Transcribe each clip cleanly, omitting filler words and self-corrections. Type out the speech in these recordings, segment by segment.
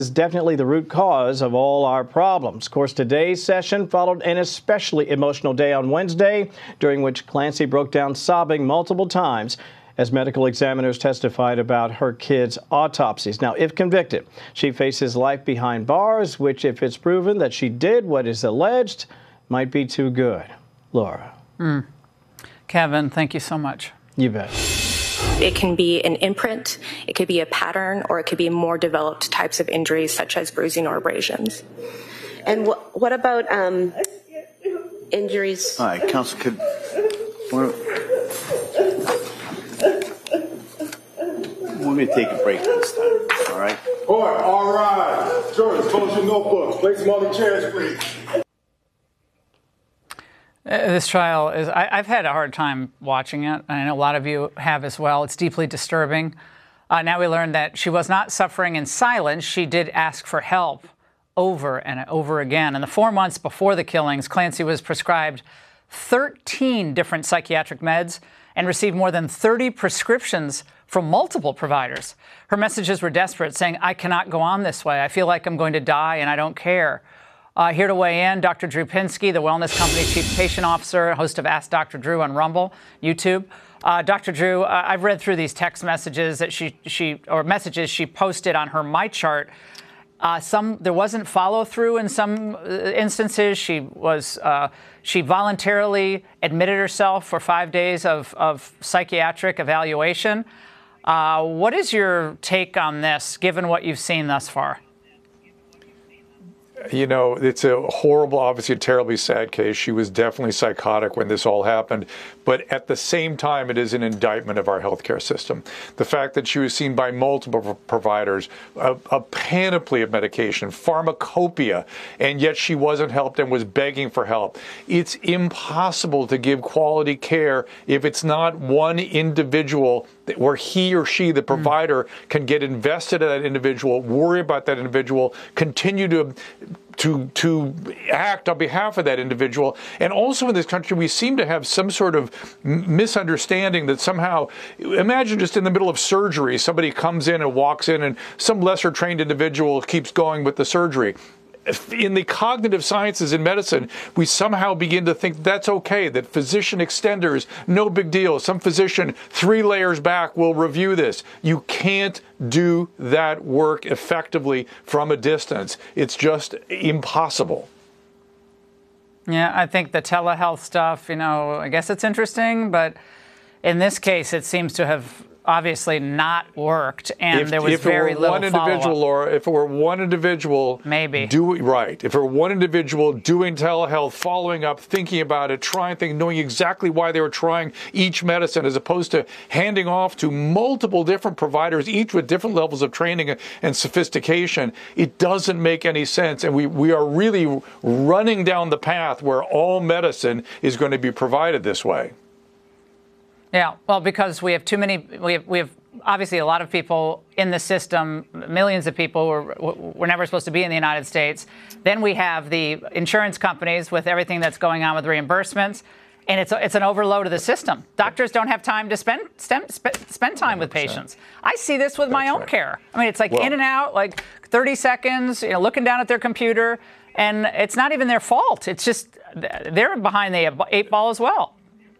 is definitely the root cause of all our problems. Of course, today's session followed an especially emotional day on Wednesday, during which Clancy broke down sobbing multiple times as medical examiners testified about her kids' autopsies. Now, if convicted, she faces life behind bars, which, if it's proven that she did what is alleged, might be too good. Laura. Kevin, thank you so much. You bet. It can be an imprint, it could be a pattern, or it could be more developed types of injuries such as bruising or abrasions. And what about injuries? All right, Counsel, we're going to take a break this time, all right? All right. Jordan, close your notebook. Place them on the chairs, please. This trial is, I've had a hard time watching it. I know a lot of you have as well. It's deeply disturbing. Now we learned that she was not suffering in silence. She did ask for help over and over again. In the 4 months before the killings, Clancy was prescribed 13 different psychiatric meds and received more than 30 prescriptions from multiple providers. Her messages were desperate, saying, "I cannot go on this way. I feel like I'm going to die and I don't care." Here to weigh in, Dr. Drew Pinsky, the Wellness Company Chief Patient Officer, host of Ask Dr. Drew on Rumble, YouTube. Dr. Drew, I've read through these text messages that messages she posted on her MyChart. There wasn't follow through in some instances. She voluntarily admitted herself for 5 days of psychiatric evaluation. What is your take on this, given what you've seen thus far? You know, it's a horrible, obviously a terribly sad case. She was definitely psychotic when this all happened. But at the same time, it is an indictment of our healthcare system. The fact that she was seen by multiple providers, a panoply of medication, pharmacopoeia, and yet she wasn't helped and was begging for help. It's impossible to give quality care if it's not one individual where he or she, the provider, can get invested in that individual, worry about that individual, continue to act on behalf of that individual. And also in this country, we seem to have some sort of misunderstanding that somehow, imagine just in the middle of surgery, somebody comes in and walks in and some lesser trained individual keeps going with the surgery. In the cognitive sciences in medicine, we somehow begin to think that's okay, that physician extenders, no big deal. Some physician 3 layers back will review this. You can't do that work effectively from a distance. It's just impossible. Yeah, I think the telehealth stuff, I guess it's interesting, but in this case, it seems to have obviously not worked, and there was very little follow-up. Laura, if it were one individual, maybe if it were one individual doing telehealth, following up, thinking about it, trying things, knowing exactly why they were trying each medicine, as opposed to handing off to multiple different providers, each with different levels of training and sophistication, it doesn't make any sense. And we are really running down the path where all medicine is going to be provided this way. Yeah, well, because we have too many, we have obviously a lot of people in the system, millions of people were never supposed to be in the United States. Then we have the insurance companies with everything that's going on with reimbursements, and it's an overload of the system. Doctors don't have time to spend time with patients. I see this with my own care. I mean, it's like in and out, like 30 seconds, looking down at their computer, and it's not even their fault. It's just they're behind the 8 ball as well.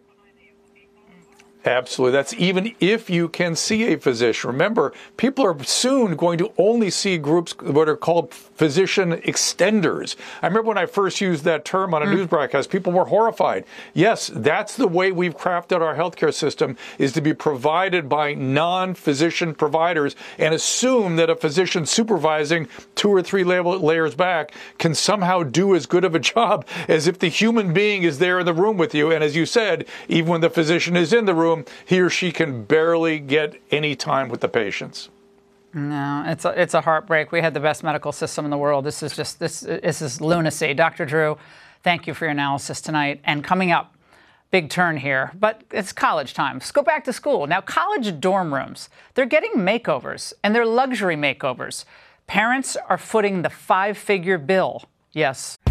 Absolutely. That's even if you can see a physician. Remember, people are soon going to only see groups what are called physician extenders. I remember when I first used that term on a news broadcast, people were horrified. Yes, that's the way we've crafted our healthcare system, is to be provided by non-physician providers, and assume that a physician supervising 2 or 3 layers back can somehow do as good of a job as if the human being is there in the room with you. And as you said, even when the physician is in the room, he or she can barely get any time with the patients. No, it's a heartbreak. We had the best medical system in the world. This is lunacy. Dr. Drew, thank you for your analysis tonight. And coming up, big turn here, but it's college time. Let's go back to school. Now, college dorm rooms, they're getting makeovers, and they're luxury makeovers. Parents are footing the 5-figure bill. Yes,